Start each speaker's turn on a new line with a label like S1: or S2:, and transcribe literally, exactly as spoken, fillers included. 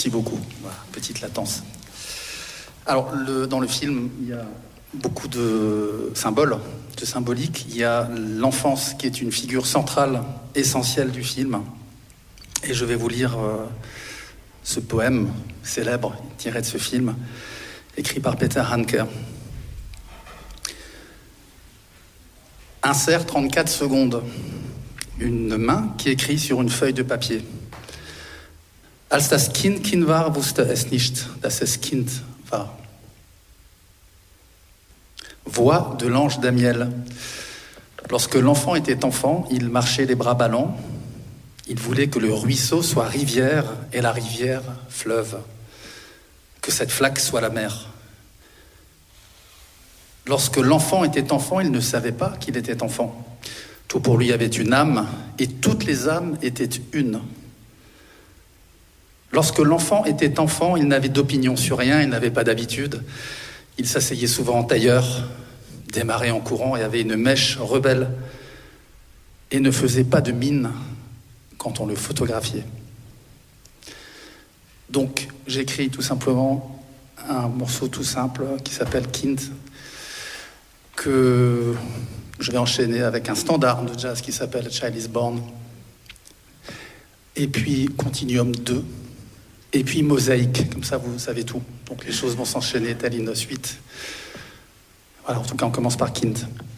S1: Merci beaucoup. Voilà, petite latence. Alors, le, dans le film, il y a beaucoup de symboles, de symboliques. Il y a l'enfance qui est une figure centrale, essentielle du film. Et je vais vous lire euh, ce poème célèbre tiré de ce film, écrit par Peter Handke. Insère trente-quatre secondes. Une main qui écrit sur une feuille de papier. Als das Kind Kind war, wusste es nicht, dass es Kind war. Voix de l'ange Damiel. Lorsque l'enfant était enfant, il marchait les bras ballants. Il voulait que le ruisseau soit rivière et la rivière fleuve. Que cette flaque soit la mer. Lorsque l'enfant était enfant, il ne savait pas qu'il était enfant. Tout pour lui avait une âme, et toutes les âmes étaient une. Lorsque l'enfant était enfant, il n'avait d'opinion sur rien, il n'avait pas d'habitude. Il s'asseyait souvent en tailleur, démarrait en courant et avait une mèche rebelle, et ne faisait pas de mine quand on le photographiait. Donc, j'écris tout simplement un morceau tout simple qui s'appelle Kind, que je vais enchaîner avec un standard de jazz qui s'appelle Child is Born, et puis Continuum deux, et puis Mosaïque, comme ça vous savez tout. Donc les choses vont s'enchaîner telle une suite. Voilà, en tout cas on commence par Kind.